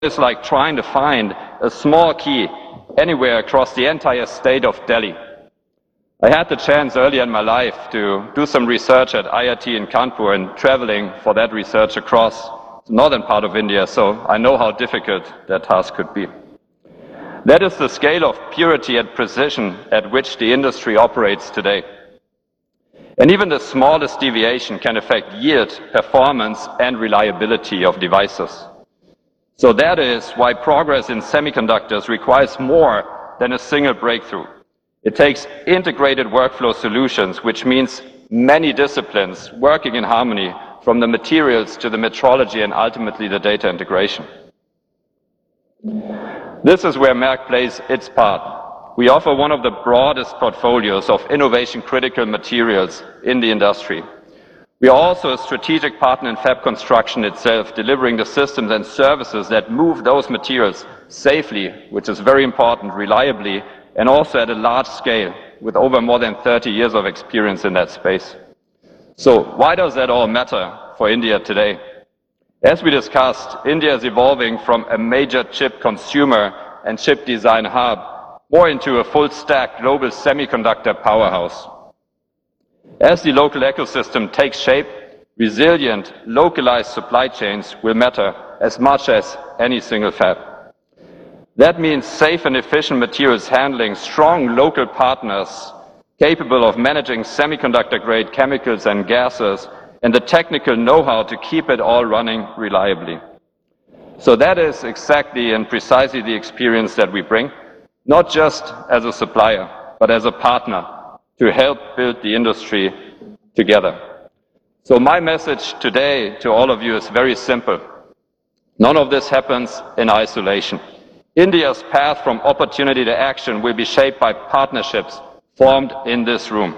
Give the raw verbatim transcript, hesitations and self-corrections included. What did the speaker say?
is like trying to find a small key anywhere across the entire state of Delhi. I had the chance earlier in my life to do some research at I I T in Kanpur and traveling for that research across the northern part of India, so I know how difficult that task could be. That is the scale of purity and precision at which the industry operates today. And even the smallest deviation can affect yield, performance, and reliability of devices. So that is why progress in semiconductors requires more than a single breakthrough. It takes integrated workflow solutions, which means many disciplines working in harmony, from the materials to the metrology and ultimately the data integration. This is where Merck plays its part. We offer one of the broadest portfolios of innovation-critical materials in the industry. We are also a strategic partner in fab construction itself, delivering the systems and services that move those materials safely, which is very important, reliably, and also at a large scale, with over more than thirty years of experience in that space. So why does that all matter for India today? As we discussed, India is evolving from a major chip consumer and chip design hub more into a full-stack global semiconductor powerhouse. As the local ecosystem takes shape, resilient, localized supply chains will matter as much as any single fab. That means safe and efficient materials handling, strong local partners capable of managing semiconductor-grade chemicals and gases, and the technical know-how to keep it all running reliably. So that is exactly and precisely the experience that we bring, not just as a supplier, but as a partner to help build the industry together. So my message today to all of you is very simple. None of this happens in isolation. India's path from opportunity to action will be shaped by partnerships formed in this room.